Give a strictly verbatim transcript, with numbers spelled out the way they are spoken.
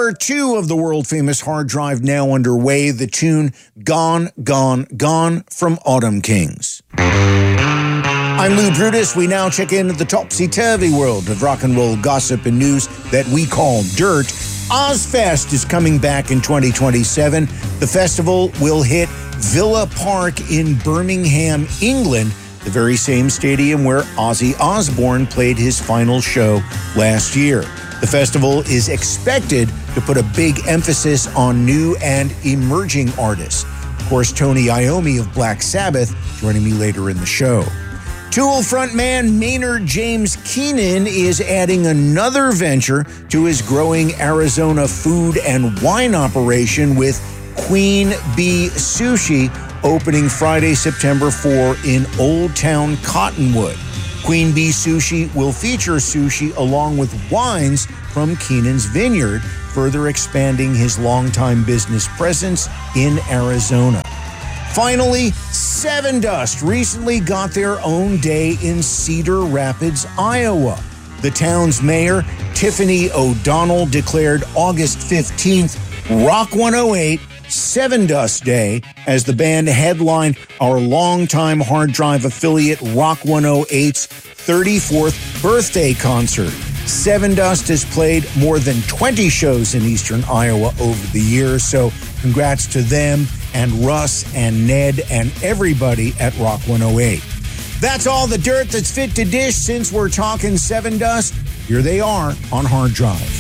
Part two of the world-famous Hard Drive now underway. The tune Gone, Gone, Gone from Autumn Kings. I'm Lou Brutus. We now check into the topsy-turvy world of rock and roll gossip and news that we call dirt. Ozzfest is coming back in twenty twenty-seven. The festival will hit Villa Park in Birmingham, England, the very same stadium where Ozzy Osbourne played his final show last year. The festival is expected to put a big emphasis on new and emerging artists. Of course, Tony Iommi of Black Sabbath joining me later in the show. Tool frontman Maynard James Keenan is adding another venture to his growing Arizona food and wine operation with Queen Bee Sushi, opening Friday, September fourth in Old Town Cottonwood. Queen Bee Sushi will feature sushi along with wines from Keenan's vineyard, further expanding his longtime business presence in Arizona. Finally, Sevendust recently got their own day in Cedar Rapids, Iowa. The town's mayor, Tiffany O'Donnell, declared August fifteenth Rock one oh eight Sevendust Day as the band headlined our longtime Hard Drive affiliate Rock one oh eight's thirty-fourth birthday concert. Sevendust has played more than twenty shows in eastern Iowa over the years, so congrats to them and Russ and Ned and everybody at Rock one oh eight. That's all the dirt that's fit to dish since we're talking Sevendust. Here they are on Hard Drive.